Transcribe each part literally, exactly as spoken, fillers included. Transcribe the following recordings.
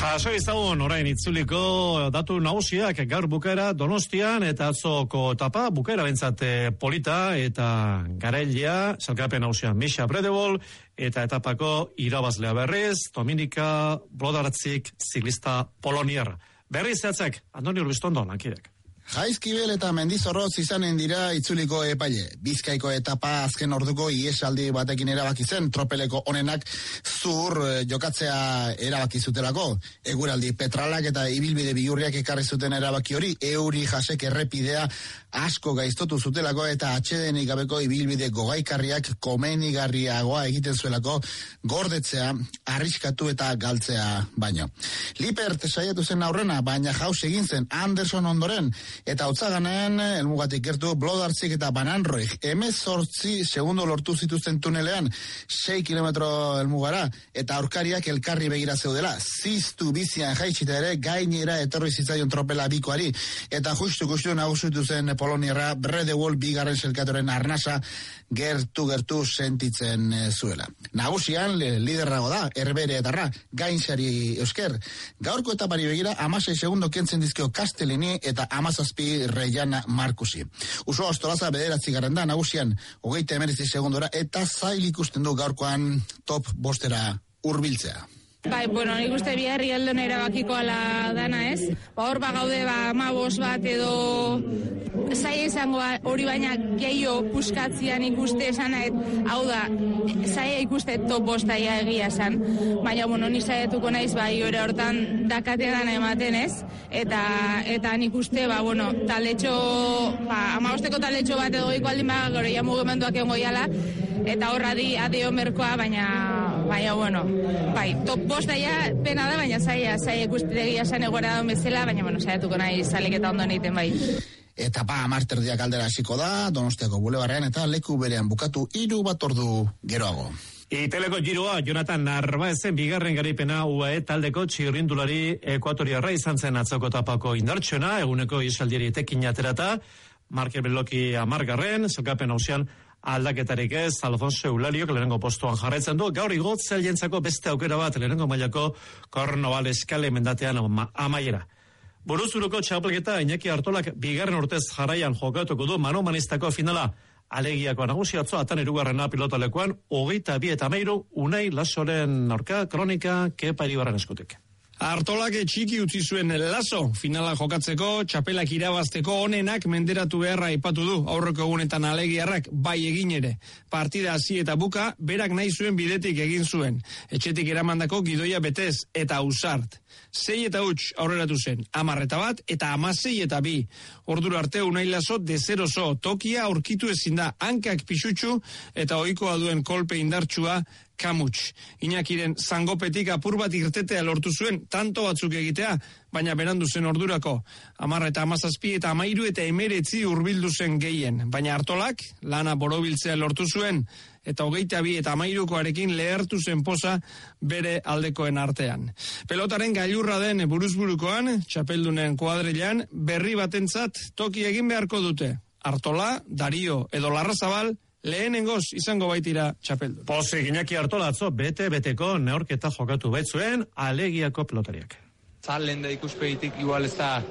Jaso izagun orain itzuliko datu nagusiak gaur bukaera Donostian eta atzoko etapa bukaera bentsat polita eta garailea salkapen nagusian Misha Bredebol eta etapako irabazlea berriz Dominika Blodartzik ziklista poloniar. Berriz zehatzak, Andoni Urbistondo lankidek. Jaizkibel eta Mendizorrotz izanen dira itzuliko epaile. Bizkaiko etapa azken orduko iesaldi batekin erabaki zen, tropeleko onenak zur jokatzea erabaki zutelako. Eguraldi petralak eta ibilbide bihurriak ekarri zuten erabaki hori, euri jasek errepidea asko gaiztotu zutelako eta atsedenik gabeko ibilbide gogaikarriak komenigarriagoa egiten zuelako gordetzea, arriskatu eta galtzea baino. Lipert saiatu zen aurrena, baina jaus egin zen Anderson ondoren, eta otzaganen, elmugatik gertu, Blodartzik eta Bananroik, emezortzi segundo lortu zituzten tunelean, sei kilometro elmugara, eta aurkariak elkarri begira zeudela, ziztu bizian jaitsita ere, gainera etorri zitzaion tropela bikoari, eta justu-justu nagusitu zen Poloniarra, Bredewol bigarren selkatoren arnasa, gertu-gertu sentitzen zuela. Nagusian, liderrago da, erbere etarra, gainzari eusker, gaurko etapari begira, amasei segundo kentzen dizkio Kastelini, eta amazazpi Reiana Markusi. Uso Ostolaza bederatzi garren da, nagusian, hogeita emeretzi segundora, eta zail ikusten du gaurkoan top bostera hurbiltzea. Bai, bueno, nik uste biharri aldon erabakiko ala dana ez. Ba, hor ba gaude ba amabos bat edo zaila izango hori baina gehiago puskatzian ikuste esan, hau da, zaila ikuste top bostaia egia esan. Baina, bueno, ni zaiatuko naiz, bai, hori hortan dakatean ematen ez. Eta, eta nik uste, ba, bueno, taldetxo, ba, amabosteko taldetxo bat edo goiko aldin ba, gero ja mugimenduak egon goiala. Eta horra di adio merkoa, baina, baina, bueno, bai, top bosta ja pena da, baina zaila, zaila ikustegia esan egora daun bezala, baina, bueno, saiatuko nahi zalik eta ondo egiten bai. Etapa amarterdiak aldera hasiko da, Donostiako bulebarrean eta leku berean bukatu hiru bat ordu geroago. Iteleko giroa, Jonathan Narbaezen bigarren garaipena U A E taldeko txirrindulari ekuatoriarra izan zen atzoko etapako indartsona, eguneko isaldiari etekin aterata, Markel Beloki amargarren, zelkapen hausian aldaketarik ez, Alfonso Eulaliok lehenengo postuan jarraitzen du, gaur igotzel jentzako beste aukera bat lehenengo mailako Kornobal eskale mendatean ama, amaiera. Buruzuruko txapelketa Iñaki Artolak bigarren urtez jarraian jokatuko du manomanistako finala. Alegiako nagusiatzo atan irugarrena pilotalekuan, hogeita bi eta meiru, Unai Lasoren aurka kronika Kepa Iribarren eskutik. Artolak txiki utzi zuen Laso, finala jokatzeko, txapelak irabazteko onenak menderatu beharra aipatu du, aurreko egunetan alegiarrak bai egin ere. Partida hasi eta buka, berak nahi zuen bidetik egin zuen. Etxetik eramandako gidoia betez eta ausart. Sei eta huts aurreratu zen, amarreta bat eta amasei eta bi. Ordura arte Unai Laso dezeroso, tokia aurkitu ezin da, hankak pixutxu eta ohikoa duen kolpe indartsua kamuts. Iñakiren zangopetik apur bat irtetea lortu zuen, tanto batzuk egitea, baina berandu zen ordurako. Amarra eta amazazpi eta amairu eta emeretzi hurbildu zen gehien. Baina Artolak, lana borobiltzea lortu zuen, eta hogeita bi eta amairukoarekin lehertu zen poza bere aldekoen artean. Pelotaren gailurra den buruzburukoan, txapeldunen kuadrilan, berri batentzat toki egin beharko dute. Artola, Dario edo Larrazabal, lehenengoz izango baitira txapeldu. Pozik Iñaki Artola atzo bete-beteko neorketa jokatu baitzuen alegiako pelotariak. Zalen da ikuspegitik igual ez da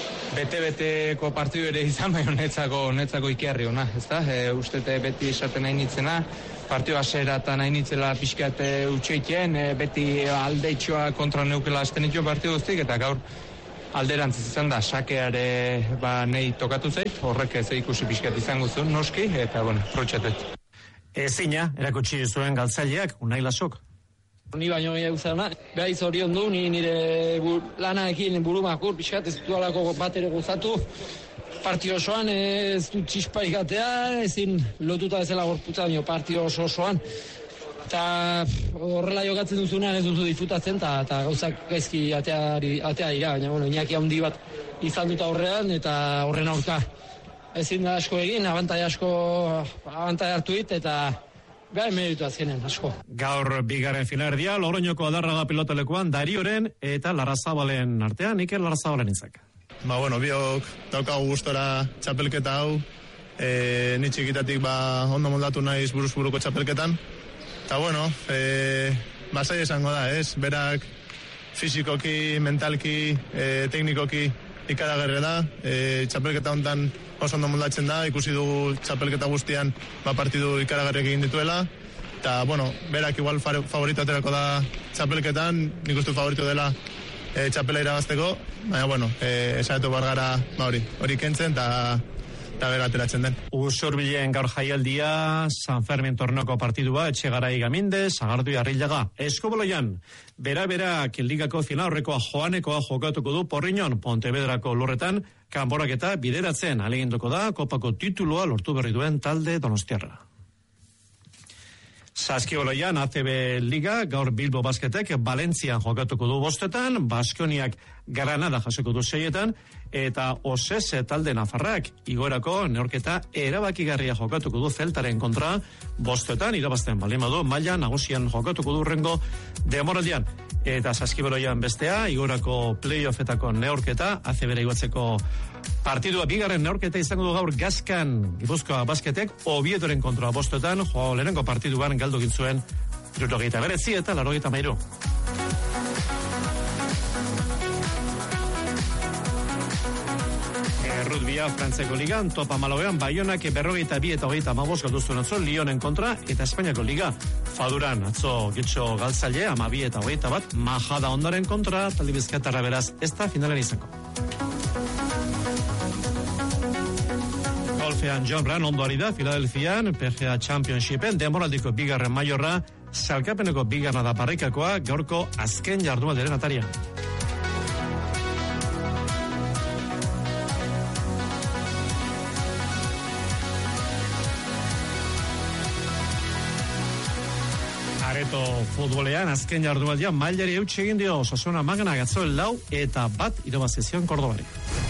bete-beteko partidu ere izan, baina netzako, netzako ikerri hona, ez da? E, ustete beti esaten nahi nitzena, partidu asera eta nahi nitzela pixkate utxeikien, e, beti aldeitxoa kontra neukela estenitxo partidu guztik, eta gaur alderantziz izan da, sakeare ba, nahi tokatu zait, horrek ez ikusi pixkat izango zuen, noski, eta, bueno, protxatet. Ezina, erakutsi zuen galtzaileak, Unai Lasok. Ni baino gehiago zara, behar izorion du, ni nire bur, lanaekin burumakur, pixkat ez dualako bat ere gozatu, partio osoan ez dut txisparik atea, ezin lotuta ezela gorputza baino partio oso osoan. Eta horrela jokatzen duzunean ez duzu disfrutatzen, eta gauzak gaizki atea, atea dira, baina bueno, Iñaki handi bat izan dut aurrean, eta horren aurka ezin da asko egin, abantai asko abantai hartu dit, eta behar meritu azkenen asko. Gaur bigarren finalerdia, Logroñoko Adarraga pilotalekuan Darioren eta Larrazabalen artean, Iker Larrazabalen izak. Ba, bueno, biok daukagu gustora txapelketa hau, e, ni txikitatik ba, ondo moldatu naiz buruz-buruko txapelketan. Eta bueno, e, basai esango da, ez? Berak fizikoki, mentalki, e, teknikoki ikaragarria da, e, txapelketa hontan oso ondo moldatzen da, ikusi dugu txapelketa guztian ba, partidu ikaragarriak egin dituela, eta, bueno, berak igual favorito aterako da txapelketan, nik uste favorito dela e, txapela irabazteko, baina, bueno, e, esatu bargara ba, hori, hori kentzen, eta eta bera ateratzen den. Usurbilen gaur jaialdia, San Fermin tornoko partidua, Etxegarai Gaminde, Sagardu Arrillaga. Eskoboloian, bera-bera ligako finalaurrekoa joanekoa jokatuko du Porriñon, Pontevedrako lurretan, kanboraketa bideratzen aleginduko da, kopako titulua lortu berri duen talde donostiarra. Saskiboloian, A C B Liga, gaur Bilbo Basketek, Valentzian jokatuko du bostetan, Baskoniak Granada jasoko du seietan, eta Osese talde nafarrak igorako neorketa erabakigarria jokatuko du Zeltaren kontra bostetan, irabazten baldin badu, maila nagusian jokatuko du rengo demoraldian. Eta Saskiboloian bestea, igorako playoffetako neorketa, A C B igotzeko partidua bigarren neorketa izango du gaur Gazkan Gipuzkoa Basketek, Obietoren kontra bostetan, joa lehenengo partiduan galdu gintzuen hirurogeita beretzi eta laurogeita hamairu. Rugbya Frantzeko ligan, topa maloean, Baionak berrogeita bi eta hogeita hamabost galdu zuen atzo, Lionen kontra, eta Espainiako liga, Faduran, atzo getxo galtzaile, hamabi eta hogeita bat, Majada Ondaren kontra, talde bizkaitarra beraz, ez da finalen izango. Golfean John Ram ondo ari da, Filadelfian, P G A Championshipen, demoraldiko bigarren maiorra, salkapeneko bigarna da parrikakoa, gaurko azken jardunalderen ataria. Areto futbolean, azken jardunaldian mailari eutsi egin dio Osasuna Magna atzo lau eta bat irabazi zion Kordobari.